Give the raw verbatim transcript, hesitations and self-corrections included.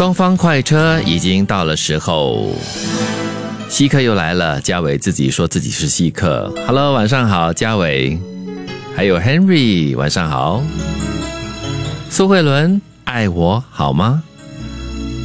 东方快车已经到了时候，稀客又来了，嘉伟自己说自己是稀客。Hello， 晚上好，嘉伟。还有 Henry， 晚上好。苏慧伦，爱我好吗？